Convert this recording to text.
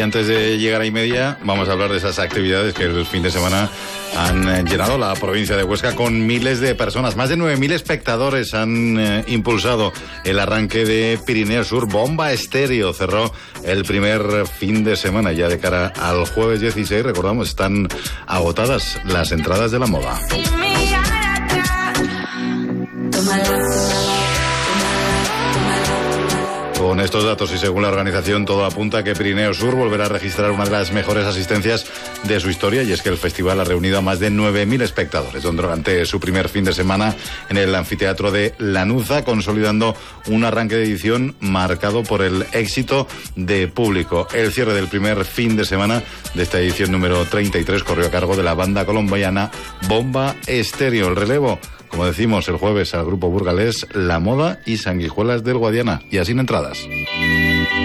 Y antes de llegar a y media, vamos a hablar de esas actividades que el fin de semana han llenado la provincia de Huesca con miles de personas. Más de 9.000 espectadores han impulsado el arranque de Pirineo Sur. Bomba Estéreo cerró el primer fin de semana. Ya de cara al jueves 16, recordamos, están agotadas las entradas de la moda. Con estos datos y según la organización, todo apunta a que Pirineo Sur volverá a registrar una de las mejores asistencias de su historia, y es que el festival ha reunido a más de 9.000 espectadores durante su primer fin de semana en el anfiteatro de Lanuza, consolidando un arranque de edición marcado por el éxito de público. El cierre del primer fin de semana de esta edición número 33 corrió a cargo de la banda colombiana Bomba Estéreo. El relevo, como decimos, el jueves al grupo burgalés La Moda y Sanguijuelas del Guadiana, y así en entradas.